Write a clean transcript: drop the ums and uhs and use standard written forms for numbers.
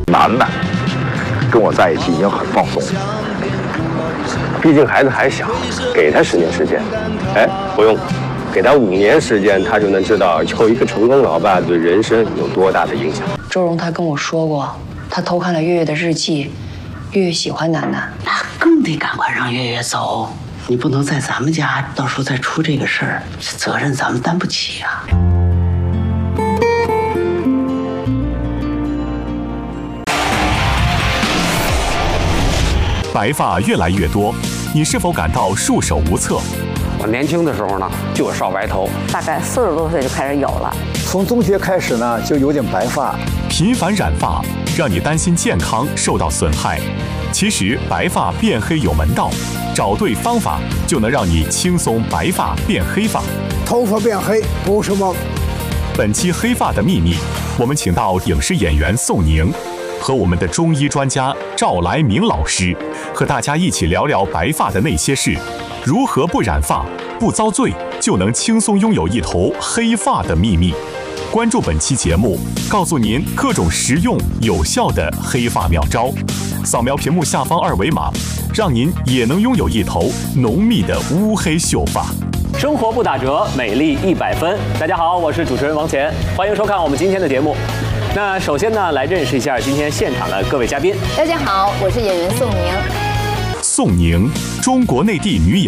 楠楠跟我在一起已经很放松了， 毕竟孩子还小，给他10年时间。哎，不用，给他5年时间，他就能知道有一个成功老爸对人生有多大的影响。 周荣他跟我说过，他偷看了月月的日记，月月喜欢楠楠， 那更得赶快让月月走。你不能在咱们家到时候再出这个事儿，这责任咱们担不起啊。 白发越来越多，你是否感到束手无策？ 我年轻的时候呢，就是少白头， 大概40多岁就开始有了。 从中学开始呢，就有点白发。 频繁染发让你担心健康受到损害，其实白发变黑有门道，找对方法就能让你轻松白发变黑发。 头发变黑不是梦。 本期《黑发的秘密》，我们请到影视演员宋宁和我们的中医专家赵来明老师，和大家一起聊聊白发的那些事，如何不染发、不遭罪，就能轻松拥有一头黑发的秘密。关注本期节目，告诉您各种实用有效的黑发妙招。扫描屏幕下方2维码，让您也能拥有一头浓密的乌黑秀发。 生活不打折，美丽100分。大家好，我是主持人王乾，欢迎收看我们今天的节目。那首先呢，来认识一下今天现场的各位嘉宾。 大家好，我是演员宋宁。 宋宁，中国内地女演